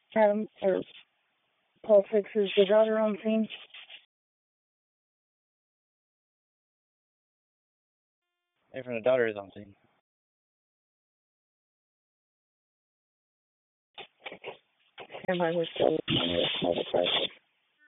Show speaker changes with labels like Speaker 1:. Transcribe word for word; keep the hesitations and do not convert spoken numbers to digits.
Speaker 1: Adam, or Paul fixes the daughter on scene.
Speaker 2: Hey, from the daughter is on scene.
Speaker 1: Am I was still on the crisis?